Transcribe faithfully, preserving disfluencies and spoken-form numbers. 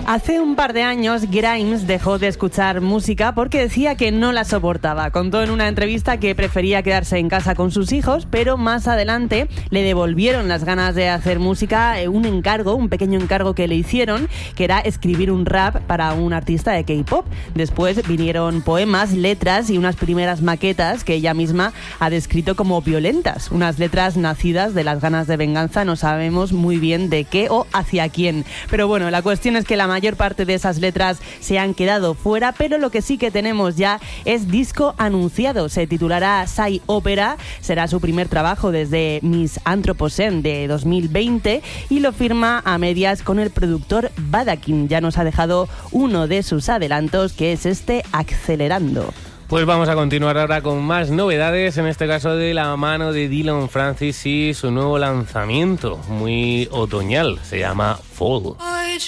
Hace un par de años Grimes dejó de escuchar música porque decía que no la soportaba. Contó en una entrevista que prefería quedarse en casa con sus hijos, pero más adelante le devolvieron las ganas de hacer música, un encargo, un pequeño encargo que le hicieron, que era escribir un rap para un artista de K-pop. Después vinieron poemas, letras y unas primeras maquetas que ella misma ha descrito como violentas. Unas letras nacidas de las ganas de venganza, no sabemos muy bien de qué o hacia quién. Pero bueno, la cuestión es que la mayor parte de esas letras se han quedado fuera, pero lo que sí que tenemos ya es disco anunciado. Se titulará Psy Opera, será su primer trabajo desde Miss Anthropocene de dos mil veinte y lo firma a medias con el productor Badakin. Ya nos ha dejado uno de sus adelantos, que es este Accelerando. Pues vamos a continuar ahora con más novedades, en este caso de la mano de Dillon Francis y su nuevo lanzamiento, muy otoñal, se llama Fall.